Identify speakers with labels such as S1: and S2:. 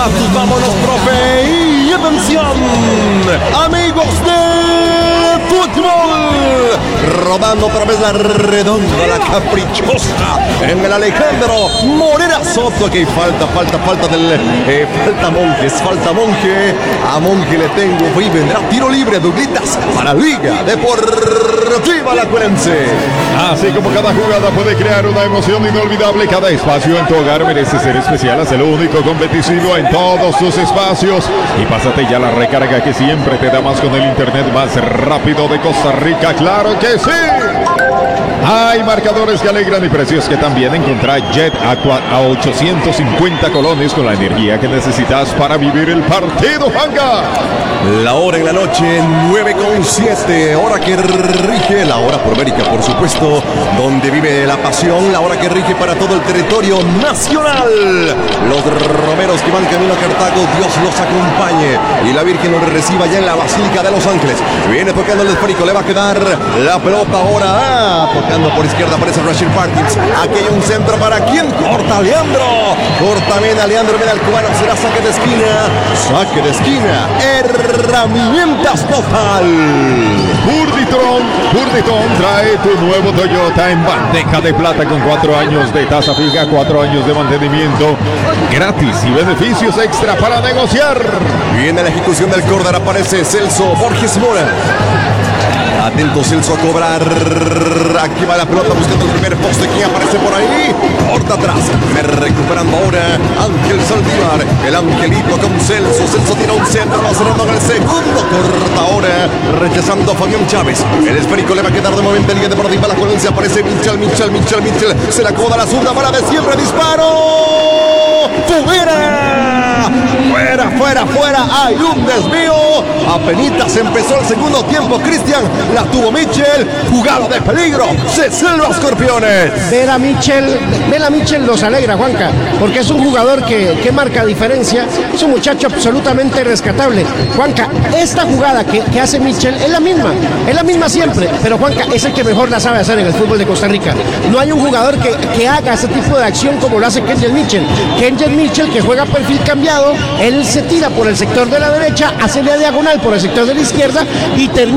S1: Vámonos, profe, y atención, amigos de fútbol, rodando otra vez la redonda, la caprichosa, en el Alejandro Morera Soto, que falta Monje, a Monje le tengo, y vendrá tiro libre, Douglitas, para Liga Deportiva Alajuelense.
S2: Así como cada jugada puede crear una emoción inolvidable, cada espacio en tu hogar merece ser especial. Haz el único competitivo en todos tus espacios y pásate ya la recarga que siempre te da más con el internet más rápido de Costa Rica. ¡Claro que sí! Hay marcadores que alegran y precios que también. Encontrá Jet Aqua a 850 colones con la energía que necesitas para vivir el partido, Juanca.
S1: La hora en la noche, 9:07, hora que rige, la hora por América, por supuesto, donde vive la pasión, la hora que rige para todo el territorio nacional. Los romeros que van camino a Cartago, Dios los acompañe y la Virgen los reciba ya en la Basílica de Los Ángeles. Viene tocando el esférico, le va a quedar la pelota ahora, tocando por izquierda, aparece Rashid Martins. Aquí hay un centro para quien corta Leandro. Corta bien a Leandro, viene al cubano, será saque de esquina. Saque de esquina. Herramientas Total.
S2: Burditron trae tu nuevo Toyota en bandeja de plata con 4 años de tasa fija, 4 años de mantenimiento gratis y beneficios extra para negociar.
S1: Viene la ejecución del córner, aparece Celso Borges Mora. Atento Celso a cobrar. Aquí va la pelota buscando el primer poste. ¿Quién aparece por ahí? Corta atrás. Recuperando ahora Ángel Saldívar. El Angelito con Celso. Celso tira un centro. Va cerrando en el segundo. Corta ahora. Rechazando a Fabián Chávez. El esférico le va a quedar de momento en Liga Deportiva Alajuelense. Aparece Michel. Se la acomoda la zurda. Bala de siempre. Disparo. Fuera. Hay un desvío. Apenitas empezó el segundo tiempo. Cristian la tuvo Michel. Jugada de peligro. Se salva Escorpiones.
S3: Ver a Michel los alegra, Juanca, porque es un jugador que marca diferencia. Es un muchacho absolutamente rescatable. Juanca, esta jugada que hace Michel es la misma siempre. Pero Juanca es el que mejor la sabe hacer en el fútbol de Costa Rica. No hay un jugador que haga ese tipo de acción como lo hace Kenyon Michel. Kenyon Michel, que juega perfil cambiado, él se tira por el sector de la derecha, hace la diagonal por el sector de la izquierda y termina